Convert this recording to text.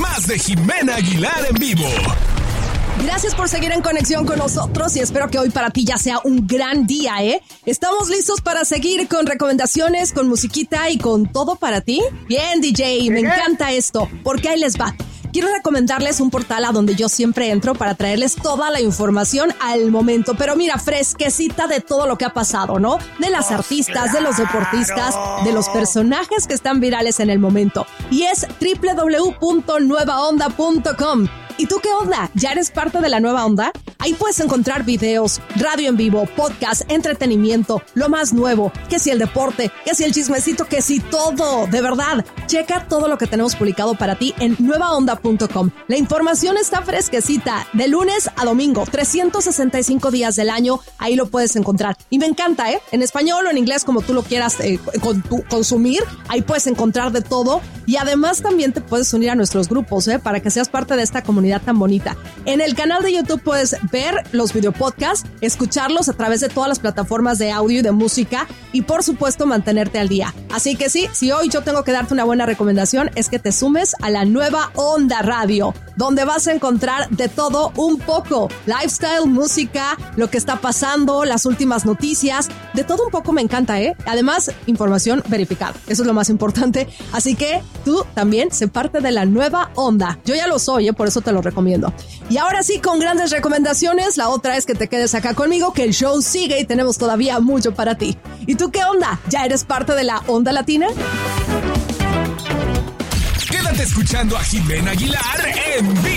más de Jimena Aguilar en vivo. Gracias por seguir en conexión con nosotros y espero que hoy para ti ya sea un gran día, ¿eh? ¿Estamos listos para seguir con recomendaciones, con musiquita y con todo para ti? Bien, DJ, me encanta esto, porque ahí les va. Quiero recomendarles un portal a donde yo siempre entro para traerles toda la información al momento. Pero mira, fresquecita de todo lo que ha pasado, ¿no? De las artistas, de los deportistas, de los personajes que están virales en el momento. Y es www.nuevaonda.com. ¿Y tú qué onda? ¿Ya eres parte de la nueva onda? Ahí puedes encontrar videos, radio en vivo, podcast, entretenimiento, lo más nuevo, que si el deporte, que si el chismecito, que si todo. De verdad, checa todo lo que tenemos publicado para ti en nuevaonda.com. La información está fresquecita, de lunes a domingo, 365 días del año, ahí lo puedes encontrar. Y me encanta, ¿eh? En español o en inglés, como tú lo quieras consumir, ahí puedes encontrar de todo. Y además también te puedes unir a nuestros grupos, para que seas parte de esta comunidad tan bonita. En el canal de YouTube puedes ver los videopodcasts, escucharlos a través de todas las plataformas de audio y de música y por supuesto mantenerte al día. Así que sí, si hoy yo tengo que darte una buena recomendación es que te sumes a la Nueva Onda Radio, donde vas a encontrar de todo un poco. Lifestyle, música, lo que está pasando, las últimas noticias, de todo un poco me encanta, ¿eh? Además, información verificada. Eso es lo más importante. Así que tú también sé parte de la Nueva Onda. Yo ya lo soy, por eso te lo recomiendo. Y ahora sí, con grandes recomendaciones, la otra es que te quedes acá conmigo, que el show sigue y tenemos todavía mucho para ti. ¿Y tú qué onda? ¿Ya eres parte de la Onda Latina? Quédate escuchando a Jimena Aguilar en vivo.